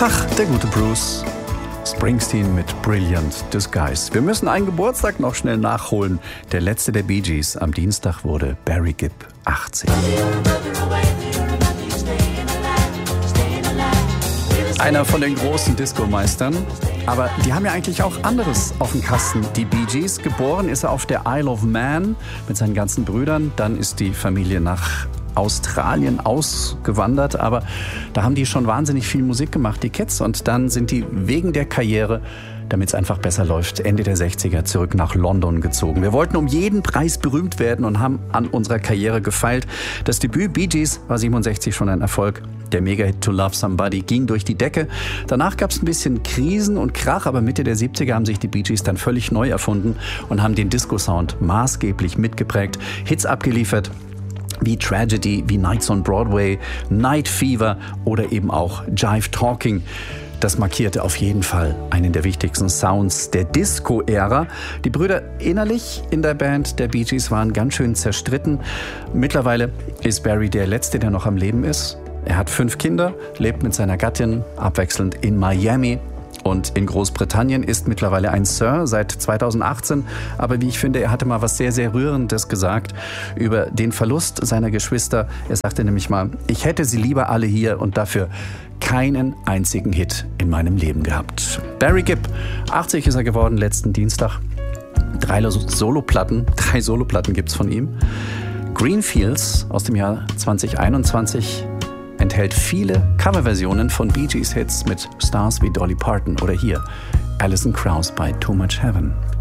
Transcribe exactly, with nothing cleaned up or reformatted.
Ach, der gute Bruce Springsteen mit Brilliant Disguise. Wir müssen einen Geburtstag noch schnell nachholen. Der letzte der Bee Gees. Am Dienstag wurde Barry Gibb achtzig. Einer von den großen Disco-Meistern. Aber die haben ja eigentlich auch anderes auf dem Kasten. Die Bee Gees. Geboren ist er auf der Isle of Man mit seinen ganzen Brüdern. Dann ist die Familie nach Australien ausgewandert, aber da haben die schon wahnsinnig viel Musik gemacht, die Kids. Und dann sind die wegen der Karriere, damit es einfach besser läuft, Ende der sechziger zurück nach London gezogen. Wir wollten um jeden Preis berühmt werden und haben an unserer Karriere gefeilt. Das Debüt Bee Gees war siebenundsechzig schon ein Erfolg. Der Mega-Hit To Love Somebody ging durch die Decke. Danach gab es ein bisschen Krisen und Krach, aber Mitte der siebziger haben sich die Bee Gees dann völlig neu erfunden und haben den Disco-Sound maßgeblich mitgeprägt, Hits abgeliefert, wie Tragedy, wie Nights on Broadway, Night Fever oder eben auch Jive Talking. Das markierte auf jeden Fall einen der wichtigsten Sounds der Disco-Ära. Die Brüder innerlich in der Band der Bee Gees waren ganz schön zerstritten. Mittlerweile ist Barry der Letzte, der noch am Leben ist. Er hat fünf Kinder, lebt mit seiner Gattin abwechselnd in Miami. Und in Großbritannien ist mittlerweile ein Sir seit zweitausendachtzehn. Aber wie ich finde, er hatte mal was sehr, sehr Rührendes gesagt über den Verlust seiner Geschwister. Er sagte nämlich mal, ich hätte sie lieber alle hier und dafür keinen einzigen Hit in meinem Leben gehabt. Barry Gibb, achtzig ist er geworden letzten Dienstag. Drei Soloplatten, drei Soloplatten gibt's von ihm. Greenfields aus dem Jahr zweitausendeinundzwanzig enthält viele Coverversionen von Bee Gees Hits mit Stars wie Dolly Parton oder hier Alison Krauss bei Too Much Heaven.